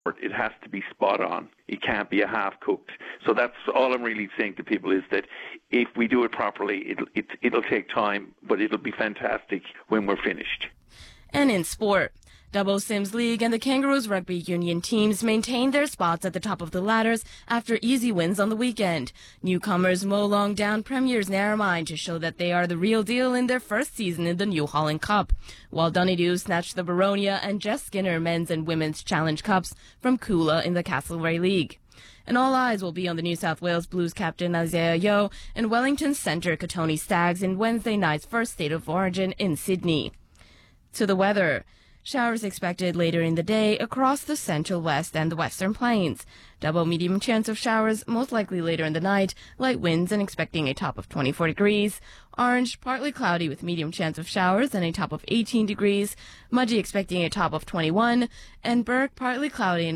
It has to be spot on. It can't be a half-cooked. So that's all I'm really saying to people is that if we do it properly, it'll take time, but it'll be fantastic when we're finished. And in sport, Dubbo Sims League and the Kangaroos Rugby Union teams maintained their spots at the top of the ladders after easy wins on the weekend. Newcomers Molong down Premiers Narromine to show that they are the real deal in their first season in the New Holland Cup, while Donegal snatched the Baronia and Jess Skinner Men's and Women's Challenge Cups from Kula in the Castlereagh League. And all eyes will be on the New South Wales Blues captain Isaiah Yeo and Wellington centre Katoni Staggs in Wednesday night's first State of Origin in Sydney. To the weather. Showers expected later in the day across the central west and the western plains. Double medium chance of showers, most likely later in the night. Light winds and expecting a top of 24 degrees. Orange, partly cloudy with medium chance of showers and a top of 18 degrees. Mudgee expecting a top of 21. And Burke, partly cloudy and